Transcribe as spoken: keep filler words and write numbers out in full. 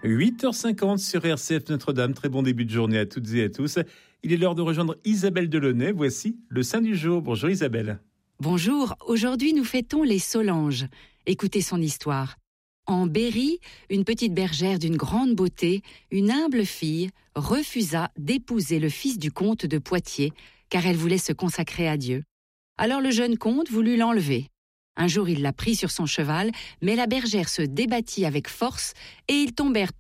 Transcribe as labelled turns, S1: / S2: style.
S1: huit heures cinquante sur R C F Notre-Dame. Très bon début de journée à toutes et à tous. Il est l'heure de rejoindre Isabelle Delaunay. Voici le saint du jour. Bonjour Isabelle.
S2: Bonjour, aujourd'hui nous fêtons les Solanges. Écoutez son histoire. En Berry, une petite bergère d'une grande beauté, une humble fille, refusa d'épouser le fils du comte de Poitiers, car elle voulait se consacrer à Dieu. Alors le jeune comte voulut l'enlever. Un jour il la prit sur son cheval, mais la bergère se débattit avec force et ils tombèrent